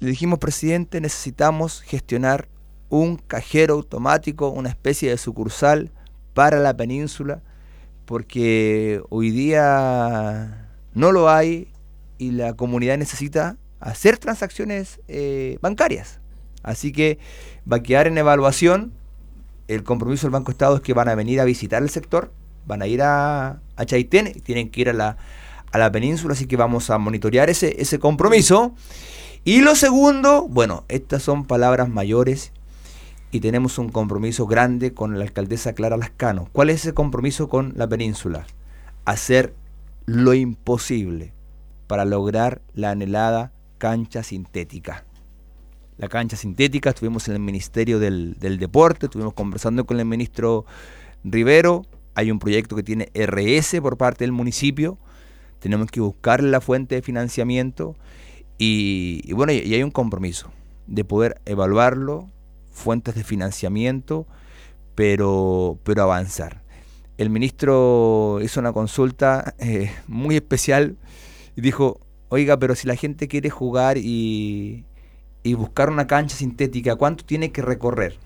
Le dijimos, presidente, necesitamos gestionar un cajero automático, una especie de sucursal para la península, porque hoy día no lo hay y la comunidad necesita hacer transacciones bancarias. Así que va a quedar en evaluación. El compromiso del Banco Estado es que van a venir a visitar el sector, van a ir a Chaitén, tienen que ir a la península, así que vamos a monitorear ese compromiso. Y lo segundo, bueno, estas son palabras mayores y tenemos un compromiso grande con la alcaldesa Clara Lascano. ¿Cuál es ese compromiso con la península? Hacer lo imposible para lograr la anhelada cancha sintética. La cancha sintética, estuvimos en el Ministerio del Deporte, estuvimos conversando con el ministro Rivero, hay un proyecto que tiene RS por parte del municipio, tenemos que buscar la fuente de financiamiento y bueno, y hay un compromiso de poder evaluarlo, fuentes de financiamiento, pero avanzar. El ministro hizo una consulta muy especial y dijo, oiga, pero si la gente quiere jugar y buscar una cancha sintética, ¿cuánto tiene que recorrer?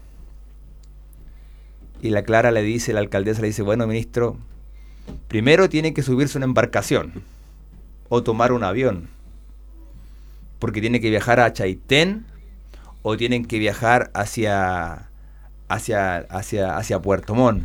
Y la Clara le dice, la alcaldesa le dice, bueno, ministro, primero tiene que subirse a una embarcación o tomar un avión, porque tiene que viajar a Chaitén o tienen que viajar hacia Puerto Montt.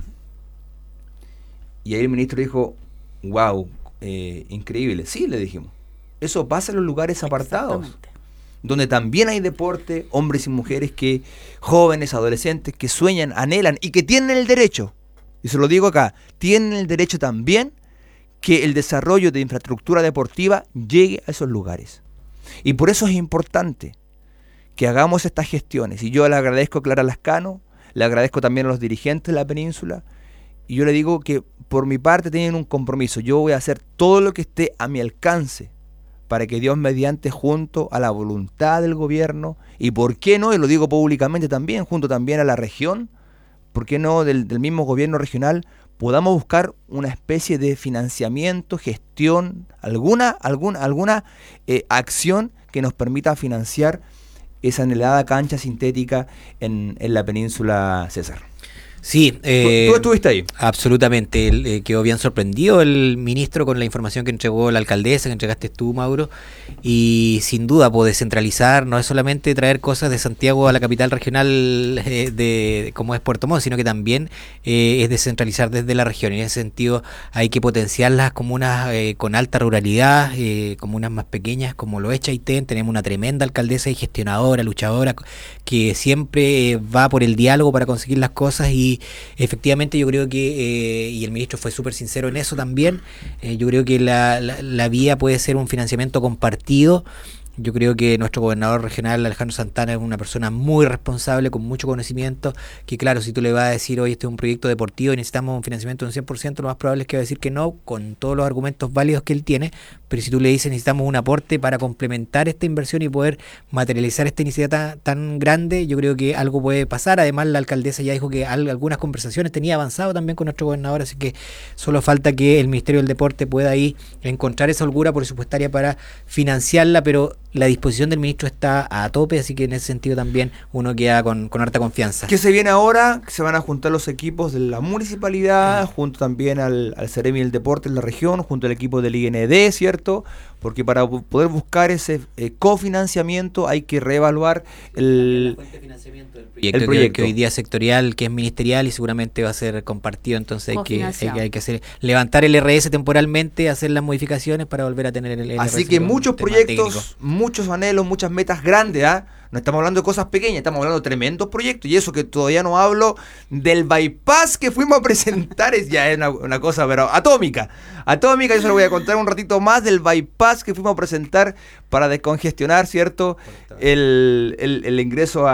Y ahí el ministro dijo, wow, increíble. Sí, le dijimos, eso pasa en los lugares apartados, donde también hay deporte, hombres y mujeres jóvenes, adolescentes, que sueñan, anhelan y que tienen el derecho, y se lo digo acá, tienen el derecho también que el desarrollo de infraestructura deportiva llegue a esos lugares. Y por eso es importante que hagamos estas gestiones. Y yo le agradezco a Clara Lascano, le agradezco también a los dirigentes de la península, y yo le digo que por mi parte tienen un compromiso. Yo voy a hacer todo lo que esté a mi alcance para que Dios mediante, junto a la voluntad del gobierno, y por qué no, y lo digo públicamente también, junto también a la región, por qué no del mismo gobierno regional, podamos buscar una especie de financiamiento, gestión, alguna acción que nos permita financiar esa anhelada cancha sintética en la península, César. Sí, tú estuviste ahí. Absolutamente. Quedó bien sorprendido el ministro con la información que entregó la alcaldesa, que entregaste tú, Mauro, y sin duda descentralizar no es solamente traer cosas de Santiago a la capital regional como es Puerto Montt, sino que también es descentralizar desde la región. En ese sentido hay que potenciar las comunas con alta ruralidad, comunas más pequeñas como lo es Chaitén. Tenemos una tremenda alcaldesa y gestionadora, luchadora, que siempre va por el diálogo para conseguir las cosas, y efectivamente yo creo que, y el ministro fue súper sincero en eso también, yo creo que la vía puede ser un financiamiento compartido. Yo creo que nuestro gobernador regional, Alejandro Santana, es una persona muy responsable, con mucho conocimiento, que claro, si tú le vas a decir, oye, este es un proyecto deportivo y necesitamos un financiamiento de un 100%, lo más probable es que va a decir que no, con todos los argumentos válidos que él tiene. Pero si tú le dices, necesitamos un aporte para complementar esta inversión y poder materializar esta iniciativa tan grande, yo creo que algo puede pasar. Además, la alcaldesa ya dijo que algunas conversaciones tenía avanzado también con nuestro gobernador, así que solo falta que el Ministerio del Deporte pueda ahí encontrar esa holgura presupuestaria para financiarla, pero la disposición del ministro está a tope, así que en ese sentido también uno queda con harta confianza. ¿Qué se viene ahora? Se van a juntar los equipos de la municipalidad, junto también al Ceremi del Deporte en la región, junto al equipo del IND, ¿cierto? Porque para poder buscar ese cofinanciamiento hay que reevaluar la fuente de financiamiento del proyecto. Que hoy día es sectorial, que es ministerial y seguramente va a ser compartido, entonces hay que levantar el RS temporalmente, hacer las modificaciones para volver a tener el así RS. Que muchos proyectos, muchos anhelos, muchas metas grandes, no estamos hablando de cosas pequeñas, estamos hablando de tremendos proyectos, y eso que todavía no hablo del bypass que fuimos a presentar, es una cosa pero atómica, yo se lo voy a contar un ratito más del bypass que fuimos a presentar para descongestionar, ¿cierto?, el ingreso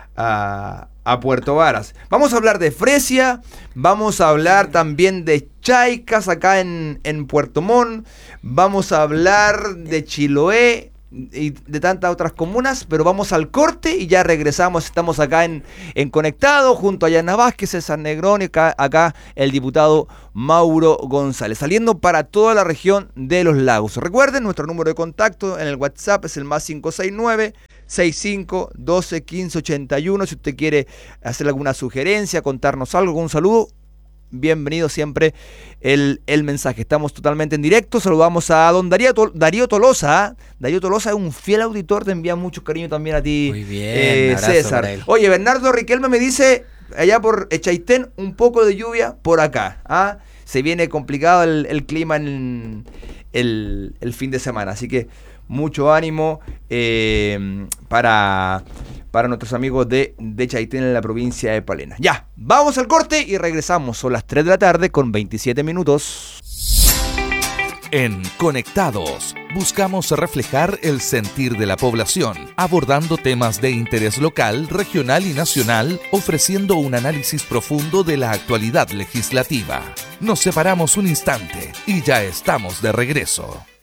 a Puerto Varas. Vamos a hablar de Fresia, vamos a hablar también de Chaicas acá en Puerto Montt, vamos a hablar de Chiloé y de tantas otras comunas, pero vamos al corte y ya regresamos. Estamos acá en Conectado junto a Yana Vázquez, César Negrón y acá el diputado Mauro González, saliendo para toda la región de los lagos. Recuerden, nuestro número de contacto en el WhatsApp es el +569 65 12 15 81. Si usted quiere hacer alguna sugerencia, contarnos algo, un saludo, bienvenido siempre el mensaje. Estamos totalmente en directo. Saludamos a don Darío Tolosa. Darío Tolosa es un fiel auditor, te envía mucho cariño también a ti. Muy bien, César. Oye, Bernardo Riquelme me dice, allá por Echaitén, un poco de lluvia por acá. Se viene complicado el clima en el fin de semana, así que mucho ánimo para nuestros amigos de Chaitén en la provincia de Palena. Ya, vamos al corte y regresamos. Son las 3 de la tarde con 27 minutos. En Conectados, buscamos reflejar el sentir de la población, abordando temas de interés local, regional y nacional, ofreciendo un análisis profundo de la actualidad legislativa. Nos separamos un instante y ya estamos de regreso.